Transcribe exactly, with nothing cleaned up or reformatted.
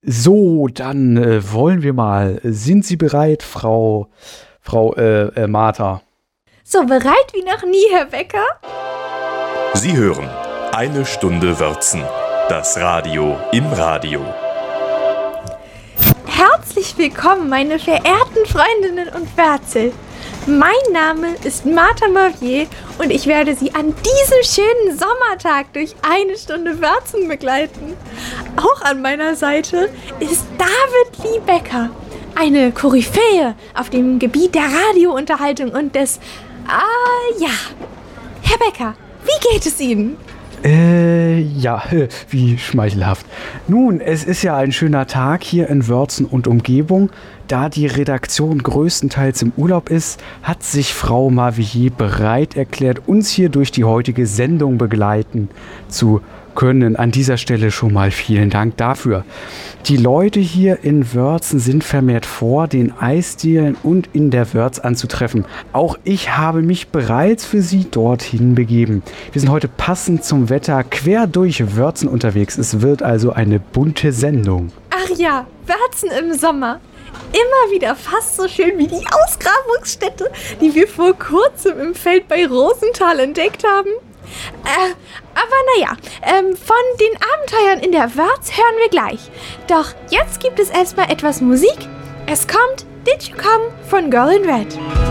So, dann äh, wollen wir mal. Sind Sie bereit, Frau, Frau äh, äh, Martha? So bereit wie noch nie, Herr Becker? Sie hören Eine Stunde Würzen, das Radio im Radio. Herzlich willkommen, meine verehrten Freundinnen und Wärzel. Mein Name ist Martha Mavier und ich werde Sie an diesem schönen Sommertag durch eine Stunde Würzen begleiten. Auch an meiner Seite ist David Lee Becker, eine Koryphäe auf dem Gebiet der Radiounterhaltung und des... Ah, ja. Herr Becker, wie geht es Ihnen? Äh, ja, wie schmeichelhaft. Nun, es ist ja ein schöner Tag hier in Würzen und Umgebung. Da die Redaktion größtenteils im Urlaub ist, hat sich Frau Mavier bereit erklärt, uns hier durch die heutige Sendung begleiten zu können. An dieser Stelle schon mal vielen Dank dafür. Die Leute hier in Würzen sind vermehrt vor den Eisdielen und in der Wörz anzutreffen. Auch ich habe mich bereits für Sie dorthin begeben. Wir sind heute passend zum Wetter quer durch Würzen unterwegs. Es wird also eine bunte Sendung. Ach ja, Würzen im Sommer. Immer wieder fast so schön wie die Ausgrabungsstätte, die wir vor kurzem im Feld bei Rosenthal entdeckt haben. Äh, aber naja, ähm, von den Abenteuern in der Wörz hören wir gleich. Doch jetzt gibt es erstmal etwas Musik. Es kommt Did You Come von Girl in Red.